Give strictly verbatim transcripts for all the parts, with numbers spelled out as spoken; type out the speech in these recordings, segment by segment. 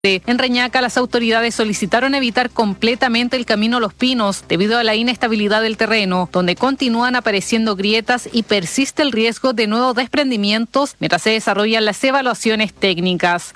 En Reñaca, las autoridades solicitaron evitar completamente el camino Los Pinos debido a la inestabilidad del terreno, donde continúan apareciendo grietas y persiste el riesgo de nuevos desprendimientos mientras se desarrollan las evaluaciones técnicas.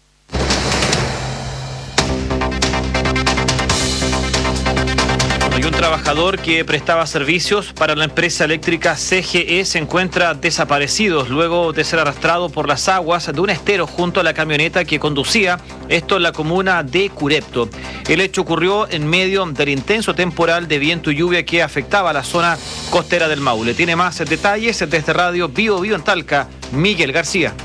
Y un trabajador que prestaba servicios para la empresa eléctrica C G E se encuentra desaparecido luego de ser arrastrado por las aguas de un estero junto a la camioneta que conducía, esto en la comuna de Curepto. El hecho ocurrió en medio del intenso temporal de viento y lluvia que afectaba la zona costera del Maule. Tiene más detalles desde Radio Bio Bio en Talca, Miguel García.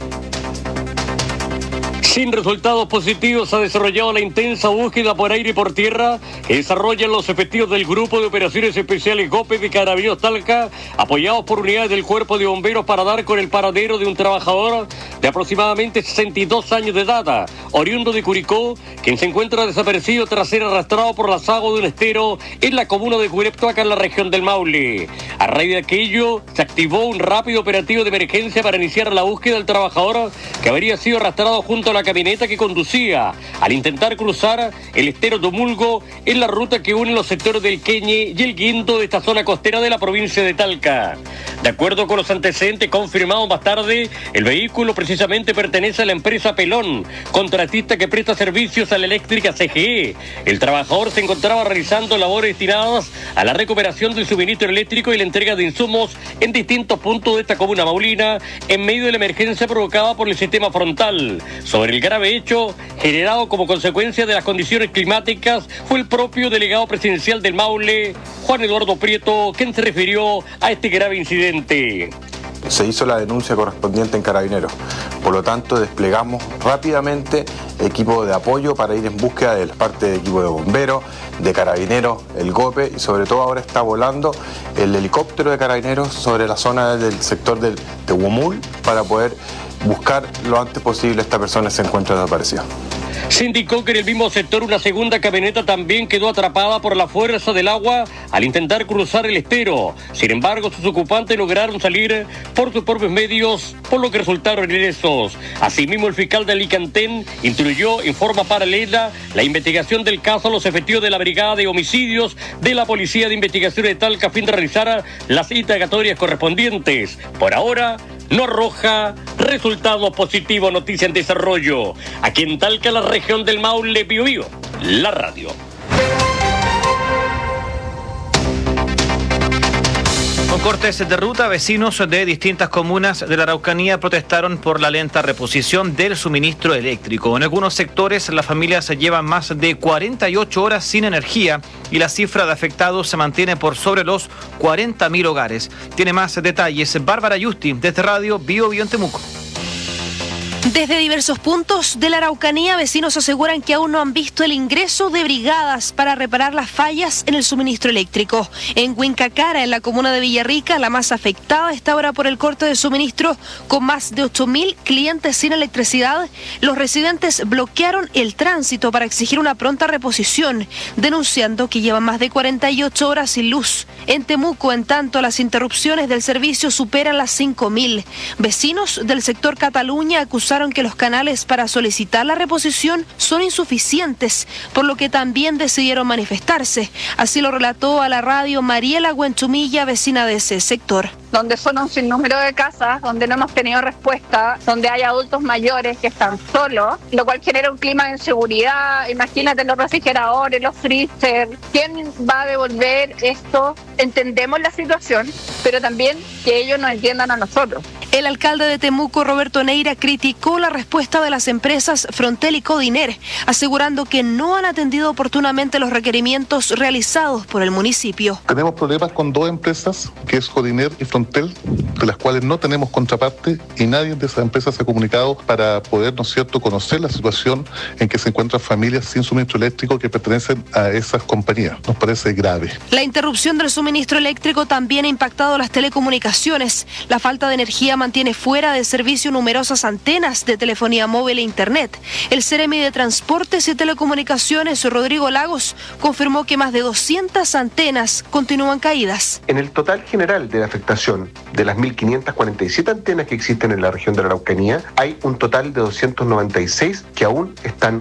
Sin resultados positivos, se ha desarrollado la intensa búsqueda por aire y por tierra que desarrollan los efectivos del Grupo de Operaciones Especiales GOPE de Carabineros Talca, apoyados por unidades del Cuerpo de Bomberos para dar con el paradero de un trabajador de aproximadamente sesenta y dos años de edad, oriundo de Curicó, quien se encuentra desaparecido tras ser arrastrado por las aguas de un estero en la comuna de Curepto, acá en la región del Maule. A raíz de aquello, se activó un rápido operativo de emergencia para iniciar la búsqueda del trabajador que habría sido arrastrado junto a la camioneta que conducía al intentar cruzar el estero Tumulgo en la ruta que une los sectores del Queñe y el Guindo de esta zona costera de la provincia de Talca. De acuerdo con los antecedentes confirmados más tarde, el vehículo precisamente pertenece a la empresa Pelón, contratista que presta servicios a la eléctrica C G E. El trabajador se encontraba realizando labores destinadas a la recuperación del suministro eléctrico y la entrega de insumos en distintos puntos de esta comuna maulina en medio de la emergencia provocada por el sistema frontal. Sobre el grave hecho, generado como consecuencia de las condiciones climáticas, fue el propio delegado presidencial del Maule, Juan Eduardo Prieto, quien se refirió a este grave incidente. Se hizo la denuncia correspondiente en Carabineros, por lo tanto desplegamos rápidamente equipo de apoyo para ir en búsqueda de parte del equipo de bomberos, de Carabineros, el GOPE y sobre todo ahora está volando el helicóptero de Carabineros sobre la zona del sector del Tehuamul para poder buscar lo antes posible a esta persona que se encuentra desaparecida. Se indicó que en el mismo sector una segunda camioneta también quedó atrapada por la fuerza del agua al intentar cruzar el estero. Sin embargo, sus ocupantes lograron salir por sus propios medios, por lo que resultaron ilesos. Asimismo, el fiscal de Alicantén instruyó en forma paralela la investigación del caso a los efectivos de la Brigada de Homicidios de la Policía de Investigación de Talca a fin de realizar las indagatorias correspondientes. Por ahora, no arroja resultados positivos. Noticia en desarrollo. Aquí en Talca, la región del Maule, Bio Bio, la radio. Con cortes de ruta, vecinos de distintas comunas de la Araucanía protestaron por la lenta reposición del suministro eléctrico. En algunos sectores, las familias se llevan más de cuarenta y ocho horas sin energía y la cifra de afectados se mantiene por sobre los cuarenta mil hogares. Tiene más detalles Bárbara Yusti, desde Radio Bio Bio en Temuco. Desde diversos puntos de la Araucanía, vecinos aseguran que aún no han visto el ingreso de brigadas para reparar las fallas en el suministro eléctrico. En Huincacara, en la comuna de Villarrica, la más afectada está ahora por el corte de suministro, con más de ocho mil clientes sin electricidad. Los residentes bloquearon el tránsito para exigir una pronta reposición, denunciando que llevan más de cuarenta y ocho horas sin luz. En Temuco, en tanto, las interrupciones del servicio superan las cinco mil. Vecinos del sector Cataluña acusaron que los canales para solicitar la reposición son insuficientes, por lo que también decidieron manifestarse. Así lo relató a la radio Mariela Huenchumilla, vecina de ese sector. Donde son un sinnúmero de casas, donde no hemos tenido respuesta, donde hay adultos mayores que están solos, lo cual genera un clima de inseguridad. Imagínate los refrigeradores, los freezer. ¿Quién va a devolver esto? Entendemos la situación, pero también que ellos nos entiendan a nosotros. El alcalde de Temuco, Roberto Neira, criticó la respuesta de las empresas Frontel y Codiner, asegurando que no han atendido oportunamente los requerimientos realizados por el municipio. Tenemos problemas con dos empresas, que es Codiner y Frontel, de las cuales no tenemos contraparte y nadie de esas empresas se ha comunicado para poder, ¿no es cierto?, conocer la situación en que se encuentran familias sin suministro eléctrico que pertenecen a esas compañías. Nos parece grave. La interrupción del suministro eléctrico también ha impactado las telecomunicaciones. La falta de energía mantiene fuera de servicio numerosas antenas de telefonía móvil e internet. El Seremi de Transportes y Telecomunicaciones, Rodrigo Lagos, confirmó que más de doscientas antenas continúan caídas. En el total general de la afectación de las mil quinientas cuarenta y siete antenas que existen en la región de la Araucanía, hay un total de doscientas noventa y seis que aún están